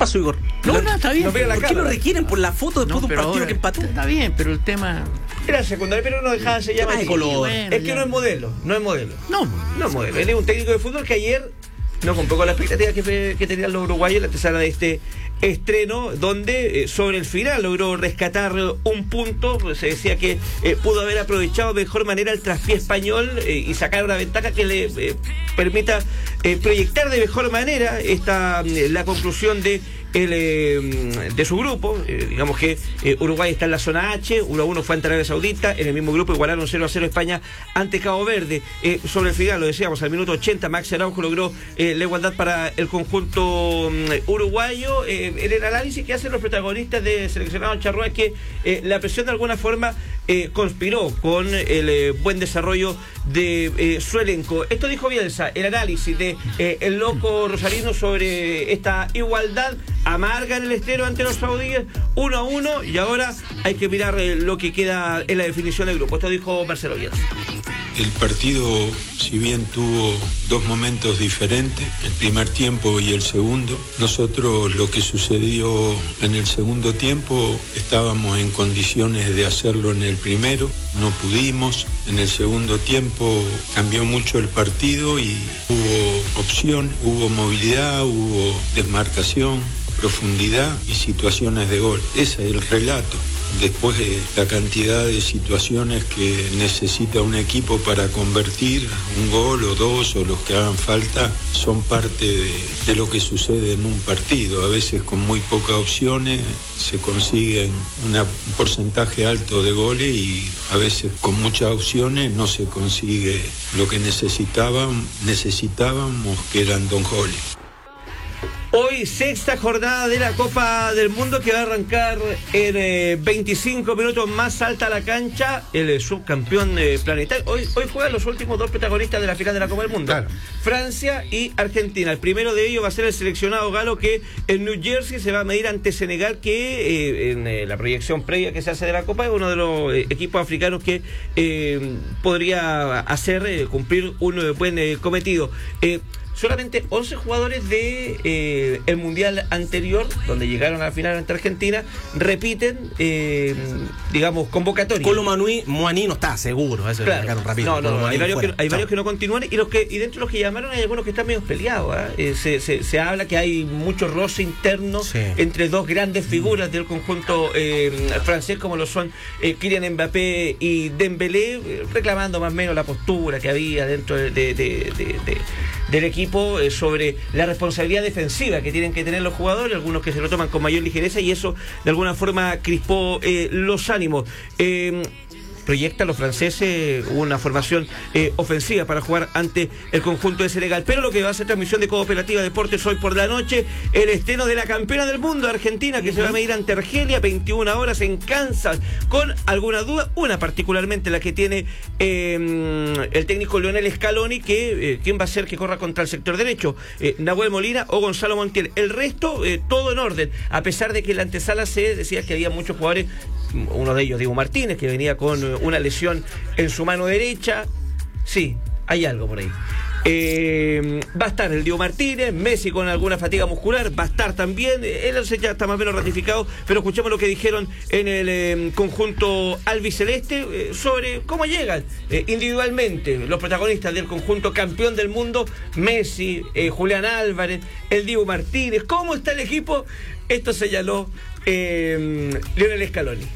pasó, Igor? No, está bien. ¿Por qué lo requieren por la foto después de un partido ahora, que empató? Está bien, pero el tema... Era secundario, pero no dejaba, se llama de color. Bueno, es que no es modelo. No es modelo. Él es un técnico de fútbol que ayer no cumplió con la expectativa que tenían los uruguayos en la antesala de este estreno, donde sobre el final logró rescatar un punto. Se decía que pudo haber aprovechado de mejor manera el traspié español y sacar una ventaja que le permita proyectar de mejor manera la conclusión de su grupo. Digamos que Uruguay está en la zona H, 1-1 fue ante Arabia Saudita, en el mismo grupo igualaron 0-0 España ante Cabo Verde. Sobre el final, lo decíamos, al minuto 80 Max Araujo logró la igualdad para el conjunto uruguayo. En el análisis que hacen los protagonistas de Seleccionado Charrúa es que la presión de alguna forma conspiró con el buen desarrollo de su elenco. Esto dijo Bielsa, el análisis de el loco rosarino sobre esta igualdad amarga en el estero ante los saudíes, 1-1, y ahora hay que mirar lo que queda en la definición del grupo. Esto dijo Marcelo Bielsa. El partido, si bien tuvo dos momentos diferentes, el primer tiempo y el segundo, nosotros lo que sucedió en el segundo tiempo estábamos en condiciones de hacerlo en el primero, no pudimos. En el segundo tiempo cambió mucho el partido y hubo opción, hubo movilidad, hubo desmarcación, profundidad y situaciones de gol. Ese es el relato. Después de la cantidad de situaciones que necesita un equipo para convertir un gol o dos o los que hagan falta, son parte de lo que sucede en un partido. A veces con muy pocas opciones se consiguen un porcentaje alto de goles y a veces con muchas opciones no se consigue lo que necesitábamos, que eran 2 goles. Hoy, sexta jornada de la Copa del Mundo que va a arrancar en 25 minutos más. Salta a la cancha el subcampeón planetario. Hoy juegan los últimos 2 protagonistas de la final de la Copa del Mundo, claro. Francia y Argentina. El primero de ellos va a ser el seleccionado galo, que en New Jersey se va a medir ante Senegal, que en la proyección previa que se hace de la Copa es uno de los equipos africanos que podría hacer cumplir un buen cometido. Solamente 11 jugadores de el Mundial anterior, donde llegaron a la final ante Argentina, repiten, digamos, convocatoria. Colo Muani no está seguro, eso claro. Lo sacaron rápido. No, hay varios que no continúan y dentro de los que llamaron hay algunos que están medio peleados. Se habla que hay mucho roce interno entre 2 grandes figuras del conjunto francés, como lo son Kylian Mbappé y Dembélé, reclamando más o menos la postura que había dentro del equipo sobre la responsabilidad defensiva que tienen que tener los jugadores, algunos que se lo toman con mayor ligereza, y eso de alguna forma crispó los ánimos. Proyectan los franceses una formación ofensiva para jugar ante el conjunto de Senegal. Pero lo que va a ser transmisión de Cooperativa Deportes hoy por la noche, el estreno de la campeona del mundo, Argentina, que se va a medir ante Argelia, 21 horas en Kansas, con alguna duda, una particularmente la que tiene el técnico Lionel Scaloni, que quién va a ser que corra contra el sector derecho, Nahuel Molina o Gonzalo Montiel. El resto, todo en orden, a pesar de que en la antesala se decía que había muchos jugadores, uno de ellos Diego Martínez, que venía con una lesión en su mano derecha. Sí, hay algo por ahí. Va a estar el Diego Martínez, Messi con alguna fatiga muscular, va a estar también, él ya está más o menos ratificado, pero escuchemos lo que dijeron en el conjunto albiceleste sobre cómo llegan individualmente los protagonistas del conjunto campeón del mundo, Messi, Julián Álvarez, el Diego Martínez, cómo está el equipo. Esto señaló Lionel Scaloni.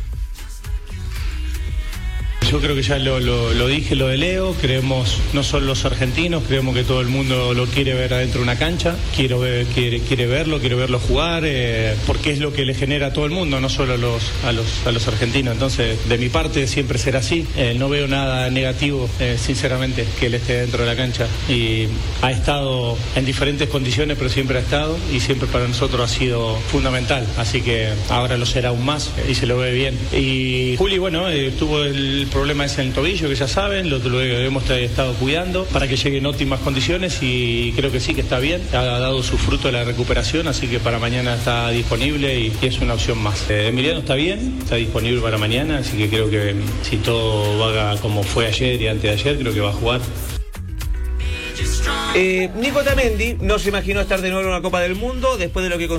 Yo creo que ya lo dije, lo de Leo, creemos, no solo los argentinos, creemos que todo el mundo lo quiere ver adentro de una cancha, quiere verlo jugar, porque es lo que le genera a todo el mundo, no solo a los argentinos. Entonces, de mi parte siempre será así, no veo nada negativo, sinceramente, que él esté dentro de la cancha, y ha estado en diferentes condiciones, pero siempre ha estado, y siempre para nosotros ha sido fundamental, así que ahora lo será aún más, y se lo ve bien. Y Juli, bueno, tuvo el problema es en el tobillo, que ya saben, lo hemos estado cuidando para que llegue en óptimas condiciones, y creo que sí, que está bien, ha dado su fruto de la recuperación, así que para mañana está disponible y es una opción más. Emiliano está bien, está disponible para mañana, así que creo que si todo va como fue ayer y antes de ayer, creo que va a jugar. Nico Otamendi no se imaginó estar de nuevo en una Copa del Mundo después de lo que